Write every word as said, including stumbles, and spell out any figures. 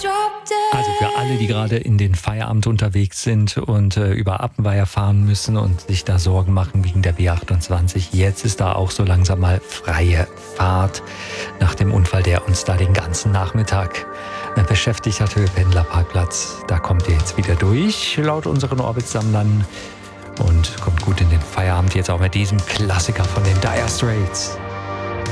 Also für alle, die gerade in den Feierabend unterwegs sind und äh, über Appenweier fahren müssen und sich da Sorgen machen wegen der B achtundzwanzig, jetzt ist da auch so langsam mal freie Fahrt nach dem Unfall, der uns da den ganzen Nachmittag äh, beschäftigt hat. Der Pendlerparkplatz, da kommt ihr jetzt wieder durch, laut unseren Orbitsammlern, und kommt gut in den Feierabend jetzt auch mit diesem Klassiker von den Dire Straits.